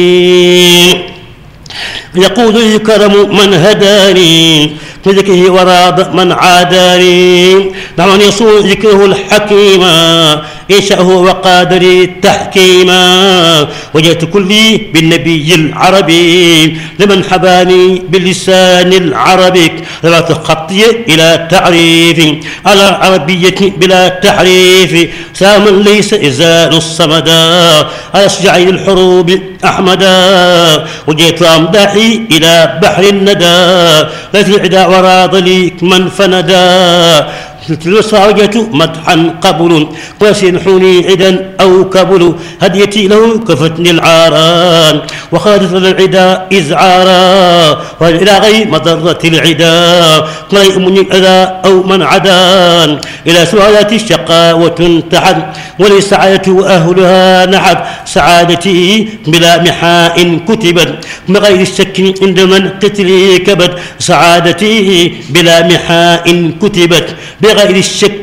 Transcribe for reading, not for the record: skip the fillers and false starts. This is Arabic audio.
يقول الكرم من هداني بذكره وراض من عاداني. دعوني يصون ذكره الحكيم يشأه وقادري تحكيما. وجئت كلي بالنبي العربي لمن حباني باللسان العربي. رفعت خطي إلى تعريف على العربية بلا تحريف. ساما ليس إزال الصمدا على شجعي الحروب أحمدا. وجئت أمدحي إلى بحر الندى لا في العدا وراض لي من فندا. وجدت مدحا قبل وسنحني عدا أو كبل. هديتي له كفتني العاران وخادت العدا إزعارا. وإلى غير مضرة العدا ولا يؤمني الأذى أو من عدان. إلى سعادة الشقاوة انتحد ولسعادة أهلها نحد. سعادتي بلا محاء كتبت بغير الشك عند من تتلي كبد. سعادتي بلا محاء كتبت بغير الشك